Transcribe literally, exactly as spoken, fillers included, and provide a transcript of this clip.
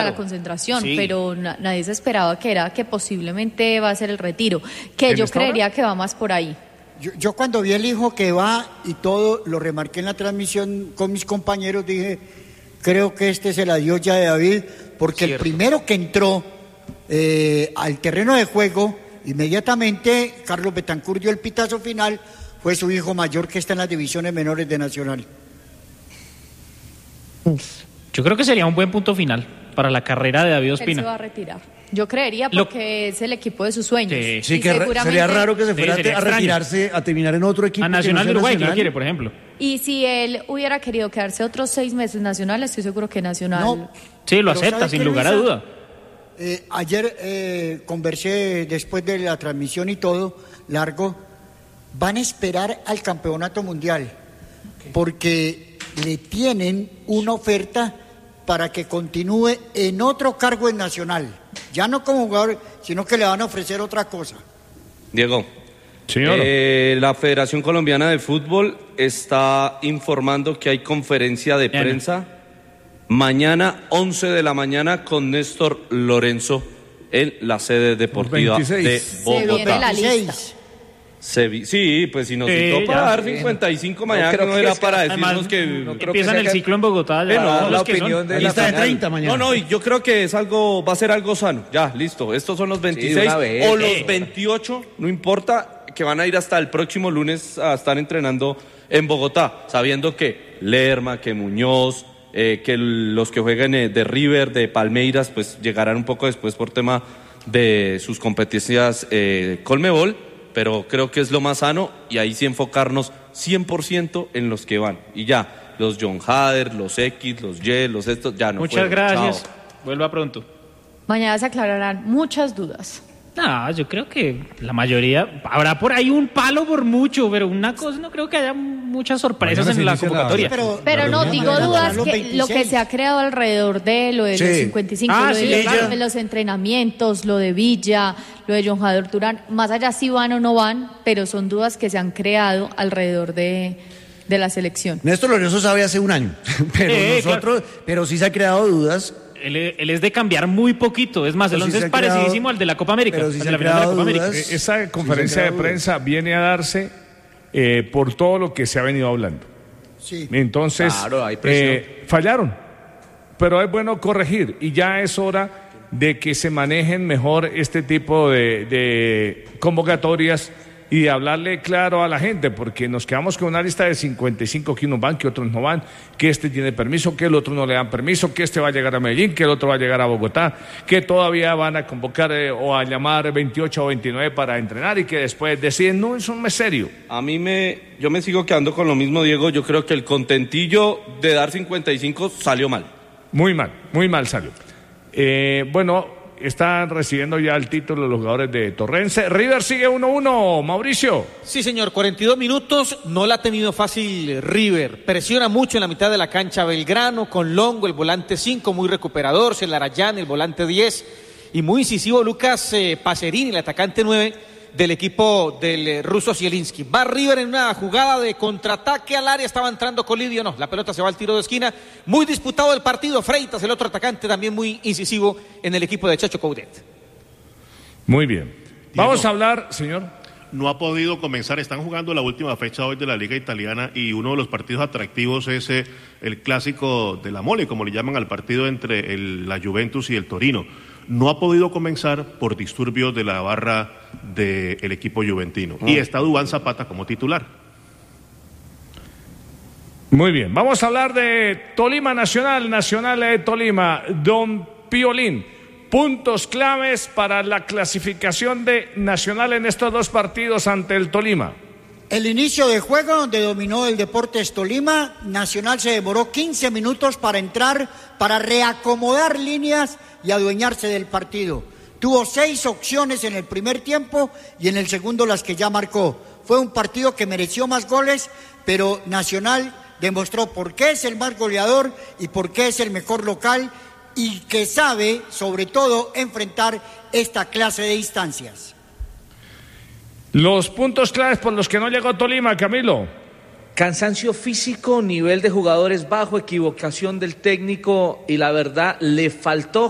la concentración, sí. pero na- nadie se esperaba que era que posiblemente va a ser el retiro, que yo creería hora? que va más por ahí. Yo, yo cuando vi el hijo que va y todo, lo remarqué en la transmisión con mis compañeros, dije, creo que este es el adiós ya de David, porque Cierto. el primero que entró eh, al terreno de juego, inmediatamente Carlos Betancur dio el pitazo final, fue su hijo mayor que está en las divisiones menores de Nacional. Yo creo que sería un buen punto final para la carrera de David Ospina. Él se va a retirar. Yo creería porque Lo... es el equipo de sus sueños. Sí, sí que seguramente... sería raro que se fuera sí, a extraño. retirarse, a terminar en otro equipo. A Nacional de Uruguay, Nacional. que lo quiere, por ejemplo. Y si él hubiera querido quedarse otros seis meses Nacional, estoy seguro que Nacional... No, sí, lo acepta, sin lugar a duda. Eh, ayer eh, conversé después de la transmisión y todo, largo, van a esperar al campeonato mundial, porque le tienen una oferta para que continúe en otro cargo en Nacional, ya no como jugador, sino que le van a ofrecer otra cosa. Diego, Señor. Eh, la Federación Colombiana de Fútbol está informando que hay conferencia de Bien. prensa mañana once de la mañana con Néstor Lorenzo en la sede deportiva veintiséis. de Se viene Bogotá. la lista. Se vi- sí, pues si nos Sí, citó ya, para dar sí. cincuenta y cinco mañana, No creo no que era es que- para decirnos Además, que... no creo empiezan que el sea- ciclo en Bogotá. Ya, Eh, no, los la que son. opinión de la Lista de final. treinta mañana. No, no, y yo creo que es algo, va a ser algo sano. Ya, listo. Estos son los veintiséis una vez. o los Eh. veintiocho, no importa, que van a ir hasta el próximo lunes a estar entrenando en Bogotá, sabiendo que Lerma, que Muñoz, eh, que los que jueguen eh, de River, de Palmeiras, pues llegarán un poco después por tema de sus competencias eh, Colmebol, pero creo que es lo más sano y ahí sí enfocarnos cien por ciento en los que van. Y ya, los John Hader, los X, los Y, los estos, ya no Muchas fueron. gracias. Chao. Vuelva pronto. Mañana se aclararán muchas dudas. No, yo creo que la mayoría, habrá por ahí un palo por mucho, pero una cosa, no creo que haya muchas sorpresas Mañana se en la inicia la- convocatoria. Pero, Pero no, no, digo no, no, dudas los que veintiséis. lo que se ha creado alrededor de lo de Sí. los cincuenta y cinco, Ah, lo de, sí, los, claro. de los entrenamientos, lo de Villa, lo de John Jader Durán, más allá si van o no van, pero son dudas que se han creado alrededor de, de la selección. Néstor Lorenzo sabe hace un año, pero Eh, nosotros, pero sí se han creado dudas. Él, él es de cambiar muy poquito, es más, el Pero sí once se es han creado- parecidísimo al de la Copa América, pero sí al se de la han final de la creado Copa América. dudas. Eh, Esa conferencia Sí, de se prensa viene a darse eh, por todo lo que se ha venido hablando. Sí. Entonces, Claro, hay presión. eh, fallaron, pero es bueno corregir y ya es hora de que se manejen mejor este tipo de, de convocatorias y de hablarle claro a la gente, porque nos quedamos con una lista de cincuenta y cinco que unos van, que otros no van, que este tiene permiso, que el otro no le dan permiso, que este va a llegar a Medellín, que el otro va a llegar a Bogotá, que todavía van a convocar eh, o a llamar veintiocho o veintinueve para entrenar y que después deciden, no, eso no es serio. A mí me, yo me sigo quedando con lo mismo, Diego. Yo creo que el contentillo de dar cincuenta y cinco salió mal. Muy mal, muy mal salió. Eh, bueno, están recibiendo ya el título los jugadores de Torrense. River sigue uno uno, Mauricio. Sí, señor, cuarenta y dos minutos, no la ha tenido fácil River. Presiona mucho en la mitad de la cancha Belgrano, con Longo, el volante cinco, muy recuperador, Celarayán, el volante diez, y muy incisivo Lucas eh, Pacerini, el atacante nueve del equipo del eh, ruso Zielinski. Va River en una jugada de contraataque al área, estaba entrando Colidio, no, la pelota se va al tiro de esquina. Muy disputado el partido, Freitas, el otro atacante, también muy incisivo en el equipo de Chacho Coudet. Muy bien. Vamos a hablar, señor. No ha podido comenzar, están jugando la última fecha hoy de la Liga Italiana y uno de los partidos atractivos es eh, el clásico de la mole, como le llaman al partido entre el, la Juventus y el Torino. No ha podido comenzar por disturbios de la barra del equipo juventino. Mm. Y está Duván Zapata como titular. Muy bien. Vamos a hablar de Tolima Nacional, Nacional de Tolima. Don Piolín, puntos claves para la clasificación de Nacional en estos dos partidos ante el Tolima. El inicio de juego donde dominó el Deportes Tolima, Nacional se demoró quince minutos para entrar, para reacomodar líneas y adueñarse del partido. Tuvo seis opciones en el primer tiempo y en el segundo las que ya marcó. Fue un partido que mereció más goles, pero Nacional demostró por qué es el más goleador y por qué es el mejor local y que sabe, sobre todo, enfrentar esta clase de instancias. Los puntos claves por los que no llegó Tolima, Camilo. Cansancio físico, nivel de jugadores bajo, equivocación del técnico y la verdad le faltó